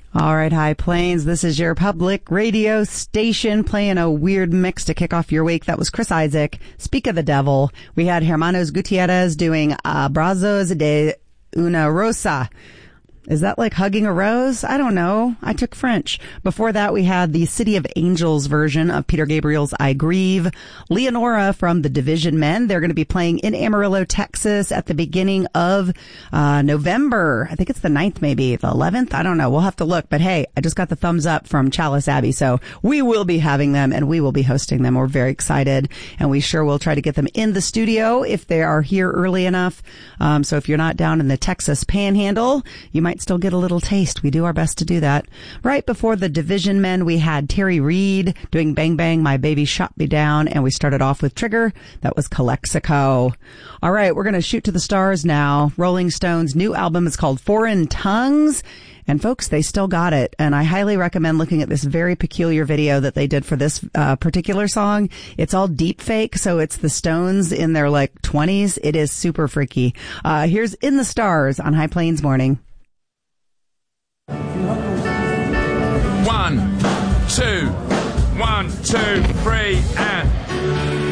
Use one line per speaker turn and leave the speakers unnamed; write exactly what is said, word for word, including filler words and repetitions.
All right, High Plains, this is your public radio station playing a weird mix to kick off your week. That was Chris Isaak, Speak of the Devil. We had Hermanos Gutierrez doing Abrazos de una Rosa. Is that like hugging a rose? I don't know. I took French. Before that, we had the City of Angels version of Peter Gabriel's I Grieve. Leonora from the Division Men. They're going to be playing in Amarillo, Texas at the beginning of uh November. I think it's the ninth, maybe the eleventh. I don't know. We'll have to look. But hey, I just got the thumbs up from Chalice Abbey. So we will be having them and we will be hosting them. We're very excited and we sure will try to get them in the studio if they are here early enough. Um, so if you're not down in the Texas Panhandle, you might still get a little taste. We do our best to do that. Right before the Division Men, we had Terry Reid doing Bang Bang, My Baby Shot Me Down, and we started off with Trigger. That was Calexico. All right, we're going to shoot to the stars now. Rolling Stones' new album is called Foreign Tongues. And folks, they still got it. And I highly recommend looking at this very peculiar video that they did for this uh, particular song. It's all deep fake, so it's the Stones in their like twenties. It is super freaky. Uh, here's In the Stars on High Plains Morning.
One, two, one, two, three, and...